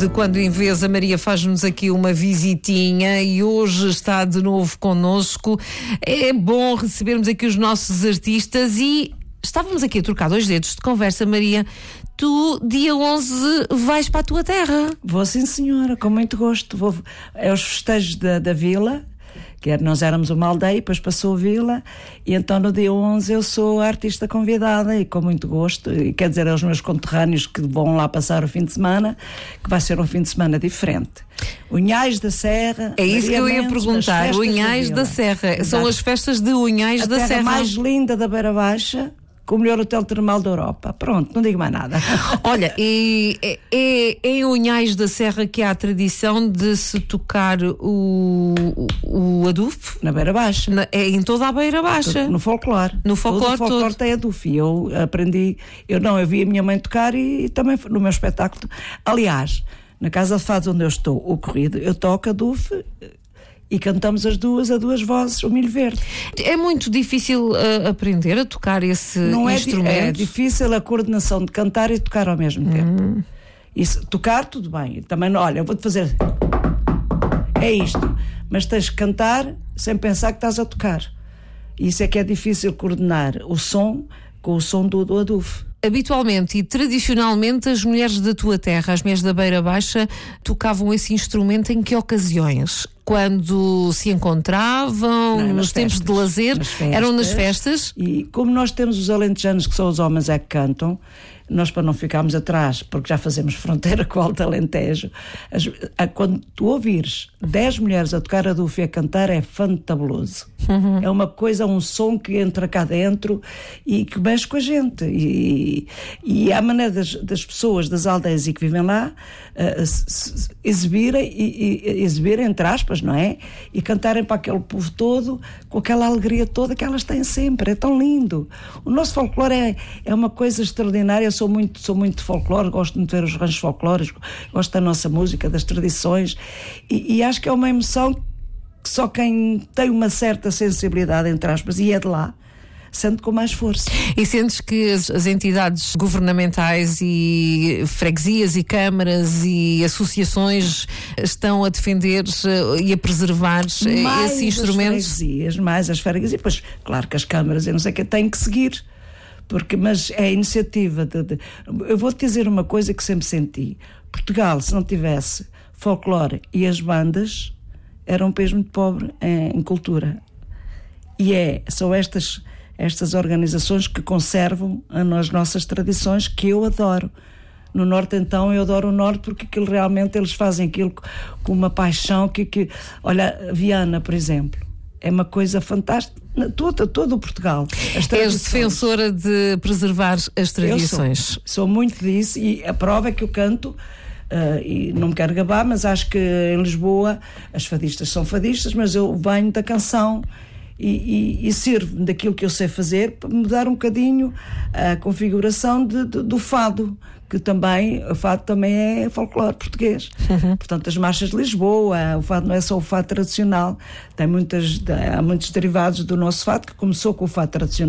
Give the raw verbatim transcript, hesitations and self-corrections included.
De quando em vez a Maria faz-nos aqui uma visitinha e hoje está de novo connosco. É bom recebermos aqui os nossos artistas e estávamos aqui a trocar dois dedos de conversa, Maria. Tu, dia onze, vais para a tua terra. Vou sim, senhora, com muito gosto. Vou aos festejos da, da vila, que nós éramos uma aldeia, depois passou a vila, e então no dia onze eu sou a artista convidada e com muito gosto, e quer dizer aos meus conterrâneos que vão lá passar o fim de semana, que vai ser um fim de semana diferente. Unhais da Serra. É isso Maria que eu ia Mendes, perguntar, Unhais da, da Serra. Exato. São as festas de Unhais a da terra Serra. mais linda da Beira Baixa, com o melhor hotel termal da Europa. Pronto, não digo mais nada. Olha, e, é, é, é em Unhais da Serra que há a tradição de se tocar o, o, o adufo? Na Beira Baixa. Na, é em toda a Beira Baixa. No folclore. No folclore todo. O folclore tem adufo. E eu aprendi, eu não, eu vi a minha mãe tocar e, e também no meu espetáculo. Aliás, na Casa de Fados onde eu estou, o corrido, eu toco adufo e cantamos as duas, a duas vozes, o milho verde. É muito difícil uh, aprender a tocar esse não instrumento? É, é difícil a coordenação de cantar e tocar ao mesmo hum. tempo. Isso, tocar, tudo bem. Também, olha, eu vou-te fazer... É isto. Mas tens que cantar sem pensar que estás a tocar. Isso é que é difícil coordenar o som com o som do, do adufo. Habitualmente e tradicionalmente as mulheres da tua terra, as mulheres da Beira Baixa, tocavam esse instrumento em que ocasiões? Quando se encontravam, Não, nos tempos festas, de lazer, nas festas, eram nas festas? E como nós temos os alentejanos, que são os homens é que cantam, nós para não ficarmos atrás, porque já fazemos fronteira com o Alto Alentejo, as, a, quando tu ouvires dez mulheres a tocar adufo e a cantar é fantabuloso. Uhum. É uma coisa, um som que entra cá dentro e que mexe com a gente. E, e a maneira das, das pessoas das aldeias e que vivem lá uh, se, se, exibirem, e, e, exibirem, entre aspas, não é? E cantarem para aquele povo todo com aquela alegria toda que elas têm sempre. É tão lindo. O nosso folclore é, é uma coisa extraordinária. Eu sou muito, sou muito de folclore, gosto muito de ver os ranchos folclóricos, gosto da nossa música, das tradições, e, e acho que é uma emoção que só quem tem uma certa sensibilidade, entre aspas, e é de lá, sente com mais força. E sentes que as, as entidades governamentais e freguesias e câmaras e associações estão a defender e a preservar mais esse instrumento? Mais as freguesias, mais as freguesias, e depois, claro que as câmaras, eu não sei o que, têm que seguir. Porque, mas é a iniciativa de, de, eu vou-te dizer uma coisa que sempre senti. Portugal, se não tivesse folclore e as bandas, era um país muito pobre em, em cultura. E é, são estas, estas organizações que conservam as nossas tradições, que eu adoro. No Norte, então, eu adoro o Norte porque aquilo, realmente eles fazem aquilo com uma paixão que, que... Olha, Viana, por exemplo, é uma coisa fantástica. Todo, todo o Portugal. És defensora de preservar as tradições. Eu sou, sou muito disso, e a prova é que eu canto, uh, e não me quero gabar, mas acho que em Lisboa as fadistas são fadistas, mas eu venho da canção e, e, e sirvo daquilo que eu sei fazer para mudar um bocadinho a configuração de, de, do fado, que também, o fado também é folclore português. Uhum. Portanto, as marchas de Lisboa, o fado não é só o fado tradicional, tem muitas, há muitos derivados do nosso fado, que começou com o fado tradicional.